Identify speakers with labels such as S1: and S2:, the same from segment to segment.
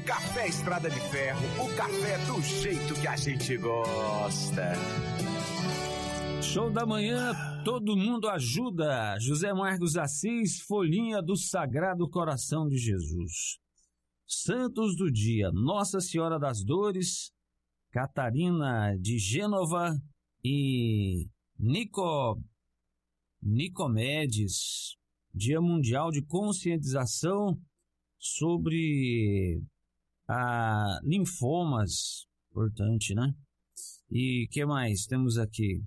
S1: Café Estrada de Ferro, o café do jeito que a gente gosta.
S2: Show da manhã, todo mundo ajuda. José Marcos Assis, Folhinha do Sagrado Coração de Jesus. Santos do dia, Nossa Senhora das Dores, Catarina de Gênova e Nicomedes. Dia Mundial de Conscientização sobre linfomas, importante, né? E que mais temos aqui?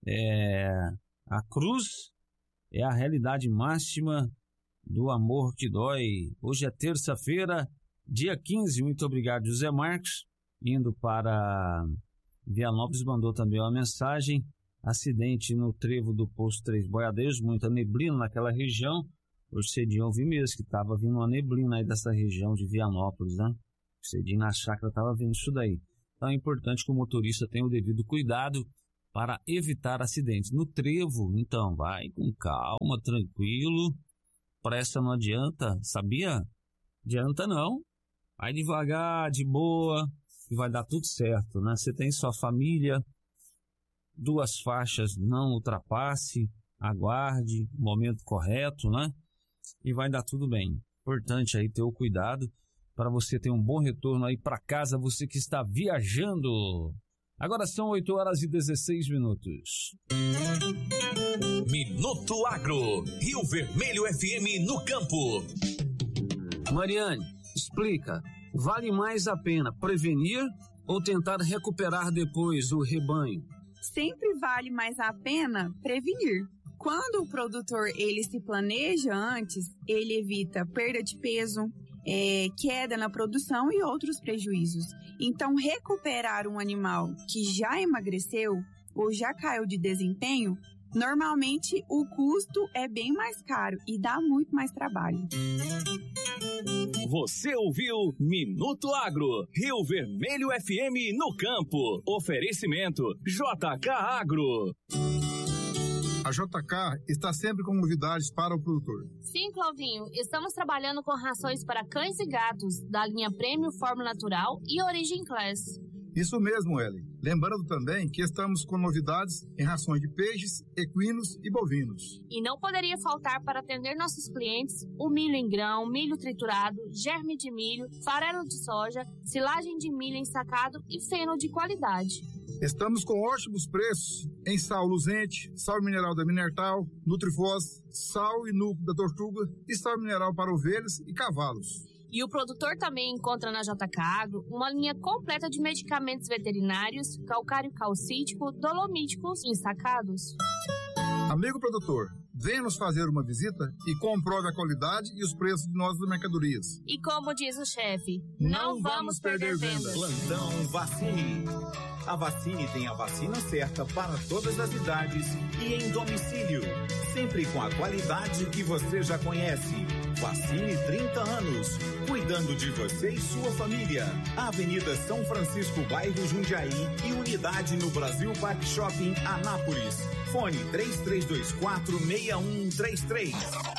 S2: A cruz é a realidade máxima do amor que dói. Hoje é terça-feira, dia 15. Muito obrigado, José Marcos. Indo para Vianópolis, mandou também uma mensagem. Acidente no trevo do Poço Três Boiadeiros, muita neblina naquela região. Hoje cedinho eu vi mesmo que estava vindo uma neblina aí dessa região de Vianópolis, né? Cedinho na chácara estava vendo isso daí. Então é importante que o motorista tenha o devido cuidado para evitar acidentes. No trevo, então, vai com calma, tranquilo. Pressa não adianta, sabia? Adianta não. Vai devagar, de boa, e vai dar tudo certo, né? Você tem sua família, 2 faixas, não ultrapasse, aguarde o momento correto, né? E vai dar tudo bem. Importante aí ter o cuidado para você ter um bom retorno aí para casa, você que está viajando. Agora são 8h16.
S1: Minuto Agro, Rio Vermelho FM no campo.
S2: Mariane, explica, vale mais a pena prevenir ou tentar recuperar depois o rebanho?
S3: Sempre vale mais a pena prevenir. Quando o produtor ele se planeja antes, ele evita perda de peso, queda na produção e outros prejuízos. Então, recuperar um animal que já emagreceu ou já caiu de desempenho, normalmente o custo é bem mais caro e dá muito mais trabalho.
S1: Você ouviu Minuto Agro, Rio Vermelho FM no campo. Oferecimento JK Agro.
S4: A JK está sempre com novidades para o produtor.
S5: Sim, Claudinho, estamos trabalhando com rações para cães e gatos, da linha Prêmio, Fórmula Natural e Origin Class.
S4: Isso mesmo, Ellen. Lembrando também que estamos com novidades em rações de peixes, equinos e bovinos.
S5: E não poderia faltar para atender nossos clientes o milho em grão, milho triturado, germe de milho, farelo de soja, silagem de milho ensacado e feno de qualidade.
S4: Estamos com ótimos preços em sal luzente, sal mineral da Minertal, Nutrifós, sal e núcleo da Tortuga e sal mineral para ovelhas e cavalos.
S5: E o produtor também encontra na JK Agro uma linha completa de medicamentos veterinários, calcário calcítico, dolomíticos e ensacados.
S4: Amigo produtor, venha nos fazer uma visita e comprove a qualidade e os preços de nossas mercadorias.
S5: E como diz o chefe, não vamos perder vendas.
S1: Plantão Vacine. A Vacine tem a vacina certa para todas as idades e em domicílio, sempre com a qualidade que você já conhece. Vacine 30 anos, cuidando de você e sua família. Avenida São Francisco, bairro Jundiaí e unidade no Brasil Park Shopping, Anápolis. Fone 3324-6133.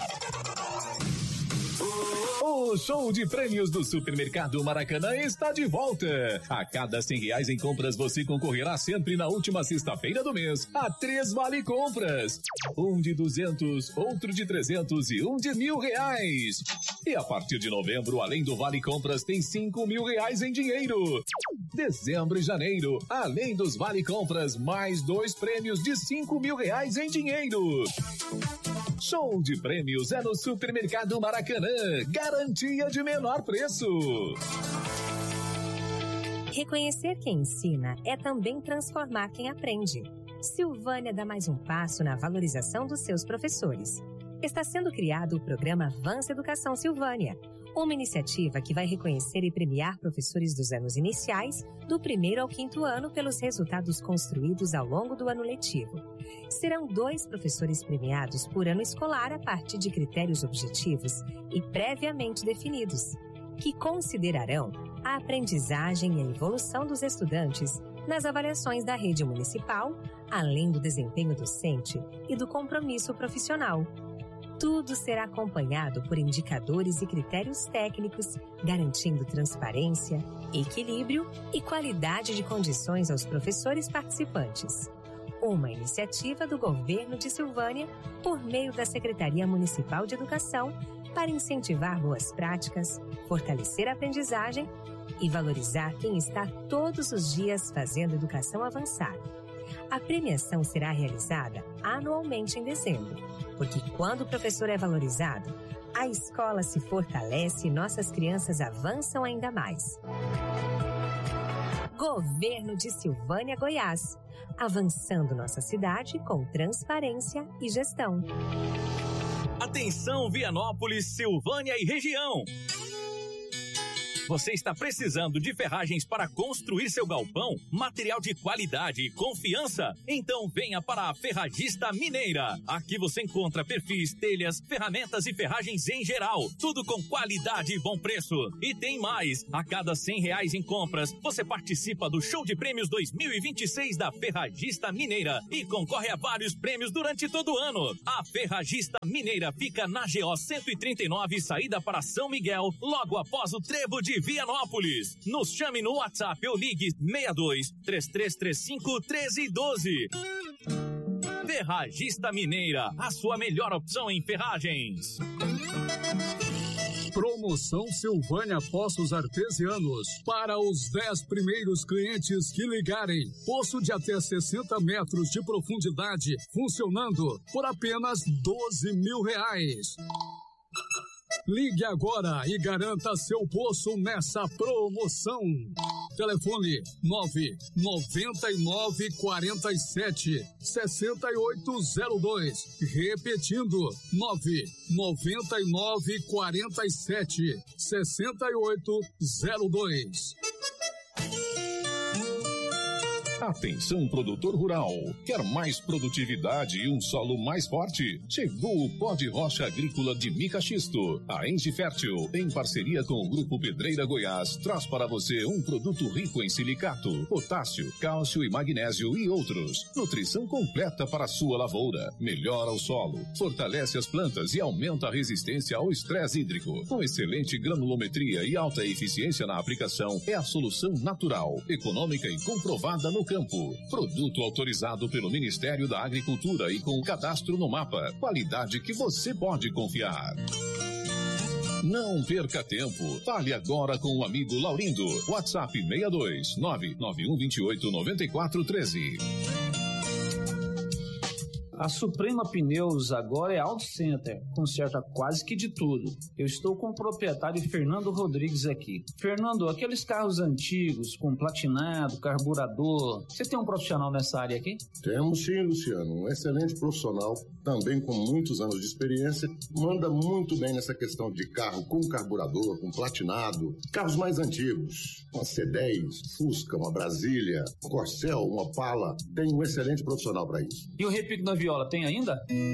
S6: O show de prêmios do Supermercado Maracanã está de volta. A cada R$100 em compras, você concorrerá sempre na última sexta-feira do mês a 3 vale compras. Um de 200, outro de 300 e um de R$1.000. E a partir de novembro, além do vale compras, tem R$5.000 em dinheiro. Dezembro e janeiro, além dos vale compras, mais 2 prêmios de R$5.000 em dinheiro. Show de prêmios é no Supermercado Maracanã. Garantia de menor preço.
S7: Reconhecer quem ensina é também transformar quem aprende. Silvânia dá mais um passo na valorização dos seus professores. Está sendo criado o programa Avança Educação Silvânia, uma iniciativa que vai reconhecer e premiar professores dos anos iniciais, do 1º ao 5º ano, pelos resultados construídos ao longo do ano letivo. Serão 2 professores premiados por ano escolar a partir de critérios objetivos e previamente definidos, que considerarão a aprendizagem e a evolução dos estudantes nas avaliações da rede municipal, além do desempenho docente e do compromisso profissional. Tudo será acompanhado por indicadores e critérios técnicos, garantindo transparência, equilíbrio e qualidade de condições aos professores participantes. Uma iniciativa do Governo de Silvânia, por meio da Secretaria Municipal de Educação, para incentivar boas práticas, fortalecer a aprendizagem e valorizar quem está todos os dias fazendo educação avançar. A premiação será realizada anualmente em dezembro, porque quando o professor é valorizado, a escola se fortalece e nossas crianças avançam ainda mais. Governo de Silvânia, Goiás, avançando nossa cidade com transparência e gestão.
S8: Atenção, Vianópolis, Silvânia e região! Você está precisando de ferragens para construir seu galpão? Material de qualidade e confiança? Então venha para a Ferragista Mineira. Aqui você encontra perfis, telhas, ferramentas e ferragens em geral. Tudo com qualidade e bom preço. E tem mais. A cada R$100 em compras, você participa do Show de Prêmios 2026 da Ferragista Mineira e concorre a vários prêmios durante todo o ano. A Ferragista Mineira fica na GO 139, saída para São Miguel, logo após o Trevo de Vianópolis. Nos chame no WhatsApp ou ligue 62-3335-1312. Ferragista Mineira, a sua melhor opção em ferragens.
S9: Promoção Silvânia Poços Artesianos. Para os 10 primeiros clientes que ligarem, poço de até 60 metros de profundidade, funcionando por apenas R$12.000. Ligue agora e garanta seu poço nessa promoção. Telefone 99947-6802. Repetindo, 99947-6802.
S6: Atenção, produtor rural. Quer mais produtividade e um solo mais forte? Chegou o pó de rocha agrícola de mica xisto. A Engie Fértil, em parceria com o Grupo Pedreira Goiás, traz para você um produto rico em silicato, potássio, cálcio e magnésio e outros. Nutrição completa para a sua lavoura. Melhora o solo, fortalece as plantas e aumenta a resistência ao estresse hídrico. Com excelente granulometria e alta eficiência na aplicação, é a solução natural, econômica e comprovada no campo. Produto autorizado pelo Ministério da Agricultura e com o cadastro no mapa. Qualidade que você pode confiar. Não perca tempo. Fale agora com o amigo Laurindo. WhatsApp 62 99128 9413.
S2: A Suprema Pneus agora é Auto Center, conserta quase que de tudo. Eu estou com o proprietário Fernando Rodrigues aqui. Fernando, aqueles carros antigos, com platinado, carburador, você tem um profissional nessa área aqui?
S10: Temos sim, Luciano, um excelente profissional, também com muitos anos de experiência, manda muito bem nessa questão de carro com carburador, com platinado, carros mais antigos, uma C10, Fusca, uma Brasília, Corcel, uma Opala, tem um excelente profissional para isso.
S2: E o repique na viola, tem ainda?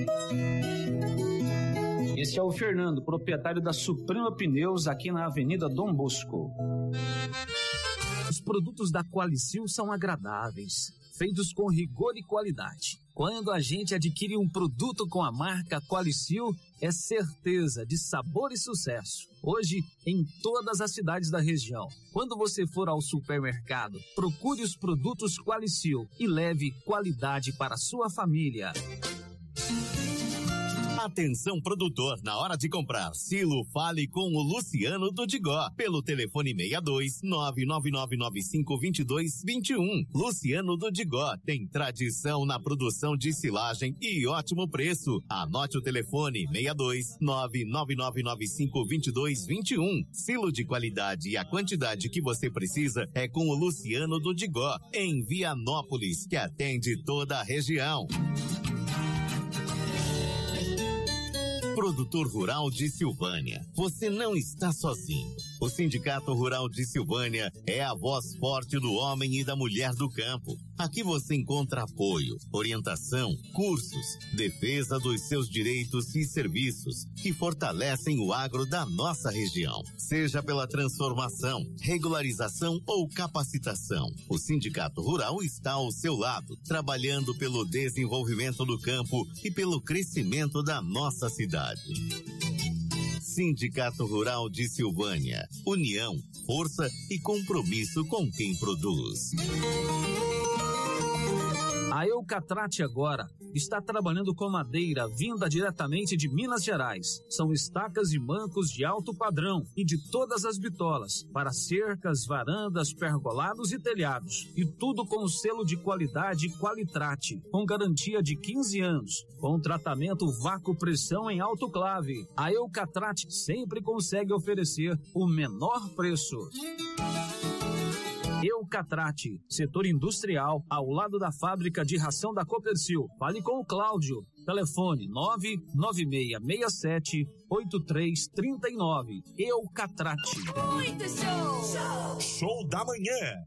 S2: Esse é o Fernando, proprietário da Suprema Pneus, aqui na Avenida Dom Bosco.
S11: Os produtos da Qualicil são agradáveis, feitos com rigor e qualidade. Quando a gente adquire um produto com a marca Qualicil, é certeza de sabor e sucesso. Hoje, em todas as cidades da região. Quando você for ao supermercado, procure os produtos Qualicil e leve qualidade para a sua família.
S8: Atenção, produtor, na hora de comprar silo, fale com o Luciano do Digó, pelo telefone 62 999952221. Luciano do Digó tem tradição na produção de silagem e ótimo preço. Anote o telefone 62 999952221. Silo de qualidade e a quantidade que você precisa é com o Luciano do Digó, em Vianópolis, que atende toda a região. Produtor Rural de Silvânia, você não está sozinho. O Sindicato Rural de Silvânia é a voz forte do homem e da mulher do campo.
S12: Aqui você encontra apoio, orientação, cursos, defesa dos seus direitos e serviços que fortalecem o agro da nossa região. Seja pela transformação, regularização ou capacitação, o Sindicato Rural está ao seu lado, trabalhando pelo desenvolvimento do campo e pelo crescimento da nossa cidade. Sindicato Rural de Silvânia. União, força e compromisso com quem produz.
S11: A Eucatrate agora está trabalhando com madeira vinda diretamente de Minas Gerais. São estacas e bancos de alto padrão e de todas as bitolas, para cercas, varandas, pergolados e telhados. E tudo com o selo de qualidade Qualitrate, com garantia de 15 anos, com tratamento vácuo-pressão em autoclave. A Eucatrate sempre consegue oferecer o menor preço. Eucatrate, setor industrial, ao lado da fábrica de ração da Copercil. Fale com o Cláudio. Telefone 99667-8339. Eucatrate.
S13: Muito show! Show da manhã.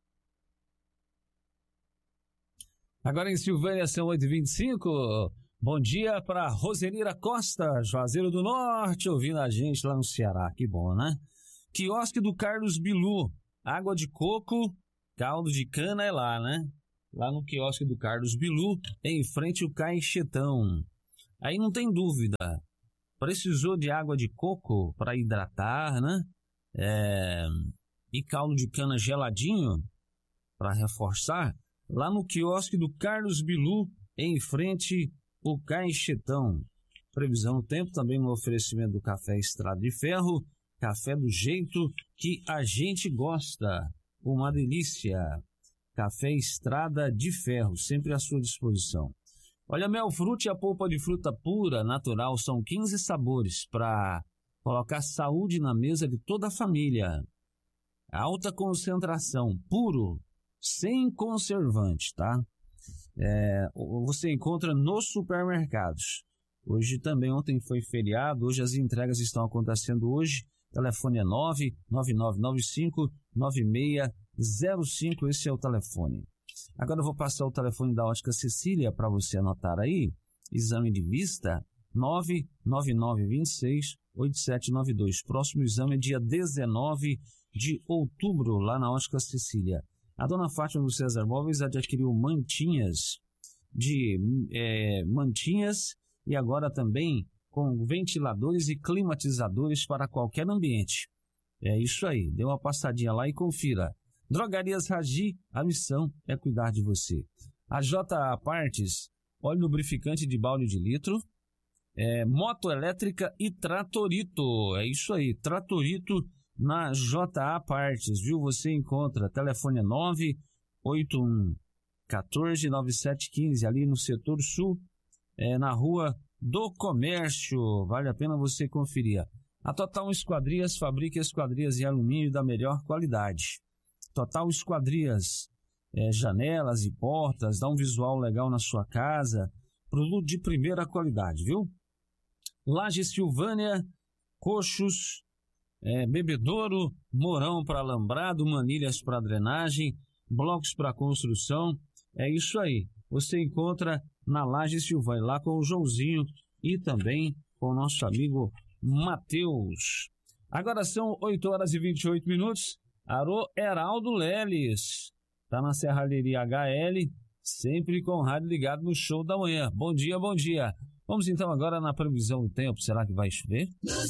S2: Agora em Silvânia são 8h25. Bom dia para Rosenira Costa, Juazeiro do Norte, ouvindo a gente lá no Ceará. Que bom, né? Quiosque do Carlos Bilu. Água de coco, caldo de cana é lá, né? Lá no quiosque do Carlos Bilu, em frente ao Caixetão. Aí não tem dúvida. Precisou de água de coco para hidratar, né? E caldo de cana geladinho para reforçar. Lá no quiosque do Carlos Bilu, em frente ao Caixetão. Previsão do tempo também no oferecimento do Café Estrada de Ferro. Café do jeito que a gente gosta. Uma delícia. Café Estrada de Ferro, sempre à sua disposição. Olha, Mel Frute e a polpa de fruta pura, natural, são 15 sabores para colocar saúde na mesa de toda a família. Alta concentração, puro, sem conservante, tá? Você encontra nos supermercados. Hoje também, ontem foi feriado, hoje as entregas estão acontecendo hoje. Telefone é 99995-9605, esse é o telefone. Agora eu vou passar o telefone da Ótica Cecília para você anotar aí. Exame de vista, 99926-8792. Próximo exame é dia 19 de outubro, lá na Ótica Cecília. A dona Fátima do César Móveis adquiriu mantinhas e agora também com ventiladores e climatizadores para qualquer ambiente. É isso aí, dê uma passadinha lá e confira. Drogarias Ragi, a missão é cuidar de você. A JA Partes, óleo lubrificante de balde de litro, moto elétrica e tratorito. É isso aí, tratorito na JA Partes, viu? Você encontra, telefone é 981-149715, ali no setor sul, na rua do Comércio. Vale a pena você conferir. A Total Esquadrias fabrica esquadrias em alumínio da melhor qualidade. Total Esquadrias, janelas e portas, dá um visual legal na sua casa. Produto de primeira qualidade, viu? Laje Silvânia, coxos, bebedouro, morão para alambrado, manilhas para drenagem, blocos para construção. É isso aí. Você encontra na Laje Silvânia, lá com o Joãozinho e também com o nosso amigo Matheus. Agora são 8h28. Arô Heraldo Leles, tá na Serralheria HL, sempre com o rádio ligado no show da manhã. Bom dia, bom dia. Vamos então agora na previsão do tempo. Será que vai chover?